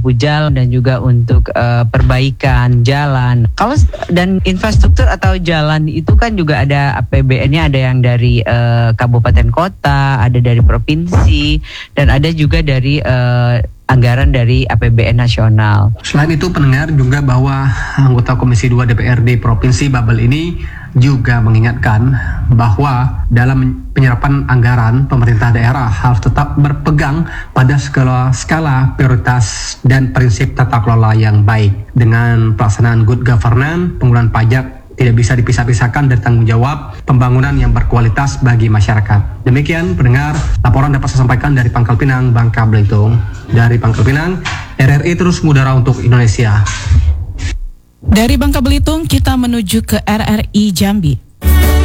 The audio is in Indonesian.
lampu jalan dan juga untuk perbaikan jalan. Kalau dan infrastruktur atau jalan itu kan juga ada APBN-nya, ada yang dari kabupaten kota, ada dari provinsi, dan ada juga dari anggaran dari APBN nasional. Selain itu, pendengar juga bahwa anggota Komisi 2 DPRD Provinsi Babel ini juga mengingatkan bahwa dalam penyerapan anggaran pemerintah daerah harus tetap berpegang pada skala prioritas dan prinsip tata kelola yang baik. Dengan pelaksanaan good governance, penggunaan pajak tidak bisa dipisah-pisahkan dari tanggung jawab pembangunan yang berkualitas bagi masyarakat. Demikian pendengar, laporan dapat saya sampaikan dari Pangkal Pinang, Bangka Belitung. Dari Pangkal Pinang, RRI terus mengudara untuk Indonesia. Dari Bangka Belitung kita menuju ke RRI Jambi.